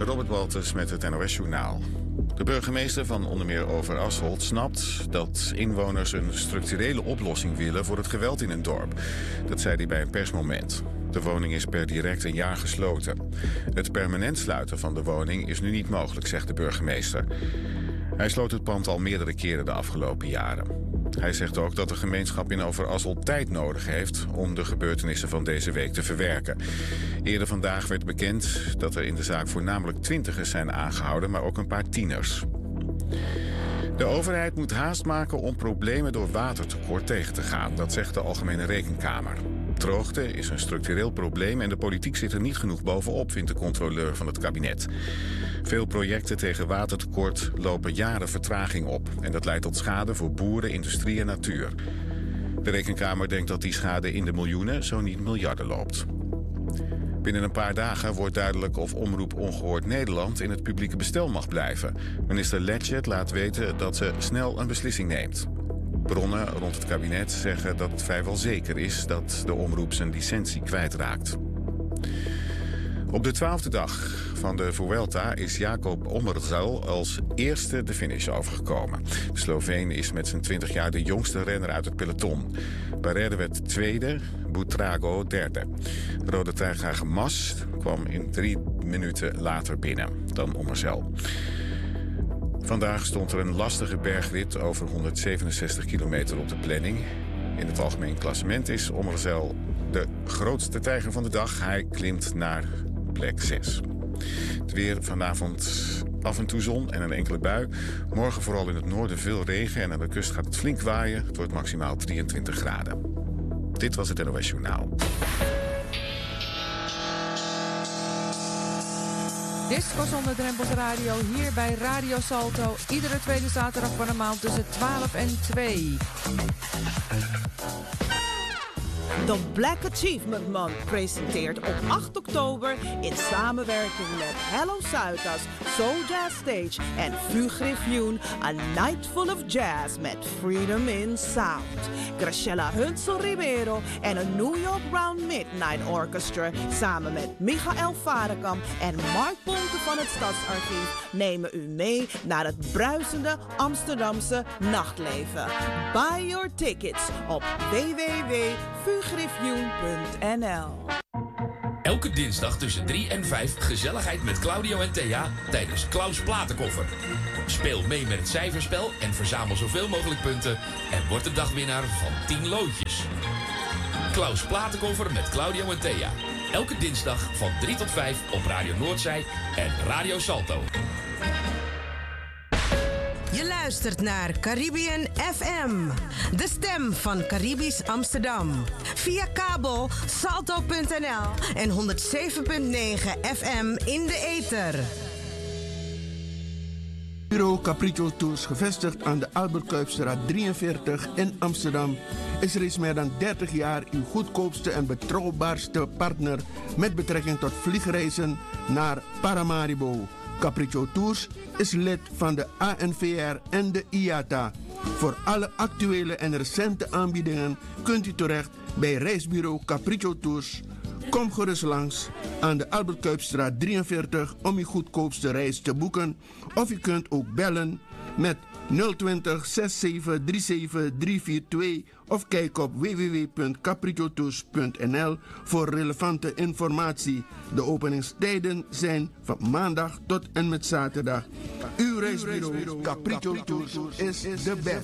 Robert Walters met het NOS-journaal. De burgemeester van onder meer Overasselt snapt dat inwoners een structurele oplossing willen voor het geweld in een dorp. Dat zei hij bij een persmoment. De woning is per direct een jaar gesloten. Het permanent sluiten van de woning is nu niet mogelijk, zegt de burgemeester. Hij sloot het pand al meerdere keren de afgelopen jaren. Hij zegt ook dat de gemeenschap in Overasselt tijd nodig heeft om de gebeurtenissen van deze week te verwerken. Eerder vandaag werd bekend dat er in de zaak voornamelijk 20ers zijn aangehouden, maar ook een paar tieners. De overheid moet haast maken om problemen door watertekort tegen te gaan, dat zegt de Algemene Rekenkamer. Droogte is een structureel probleem en de politiek zit er niet genoeg bovenop, vindt de controleur van het kabinet. Veel projecten tegen watertekort lopen jaren vertraging op. En dat leidt tot schade voor boeren, industrie en natuur. De Rekenkamer denkt dat die schade in de miljoenen, zo niet miljarden loopt. Binnen een paar dagen wordt duidelijk of Omroep Ongehoord Nederland in het publieke bestel mag blijven. Minister Letchert laat weten dat ze snel een beslissing neemt. Bronnen rond het kabinet zeggen dat het vrijwel zeker is dat de omroep zijn licentie kwijtraakt. Op de 12e dag van de Vuelta is Jakob Omerzel als eerste de finish overgekomen. De Sloveen is met zijn 20 jaar de jongste renner uit het peloton. Barrère werd tweede, Buitrago derde. Rode trui Mas kwam in 3 minuten later binnen dan Omerzel. Vandaag stond er een lastige bergrit over 167 kilometer op de planning. In het algemeen klassement is Omerzel de grootste tijger van de dag. Hij klimt naar plek 6. Het weer vanavond af en toe zon en een enkele bui. Morgen vooral in het noorden veel regen en aan de kust gaat het flink waaien. Het wordt maximaal 23 graden. Dit was het NOS Journaal. Disco zonder drempels radio hier bij Radio Salto. Iedere tweede zaterdag van de maand tussen 12 en 2. De Black Achievement Month presenteert op 8 oktober in samenwerking met Hello Zuidas, Soul Jazz Stage en Fugue Griffioen A Night Full of Jazz met Freedom in Sound. Graciela Hunsel Ribeiro en een New York Round Midnight Orchestra samen met Michael Varekamp en Mark Ponte van het Stadsarchief nemen u mee naar het bruisende Amsterdamse nachtleven. Buy your tickets op www.fugriffioen.nl. Elke dinsdag tussen 3 en 5 gezelligheid met Claudio en Thea tijdens Klaus Platenkoffer. Speel mee met het cijferspel en verzamel zoveel mogelijk punten en word de dagwinnaar van 10 loodjes. Klaus Platenkoffer met Claudio en Thea. Elke dinsdag van 3 tot 5 op Radio Noordzij en Radio Salto. Je luistert naar Caribbean FM, de stem van Caribisch Amsterdam. Via kabel salto.nl en 107.9 FM in de ether. Bureau Capriccio Tours, gevestigd aan de Albert Kuipstraat 43 in Amsterdam, is reeds meer dan 30 jaar uw goedkoopste en betrouwbaarste partner met betrekking tot vliegreizen naar Paramaribo. Capriccio Tours is lid van de ANVR en de IATA. Voor alle actuele en recente aanbiedingen kunt u terecht bij reisbureau Capriccio Tours. Kom gerust langs aan de Albert Kuipstraat 43 om uw goedkoopste reis te boeken. Of u kunt ook bellen met 020 6737 342 of kijk op www.capricciotours.nl voor relevante informatie. De openingstijden zijn van maandag tot en met zaterdag. Uw reisbureau Capriccio Tours is de beste.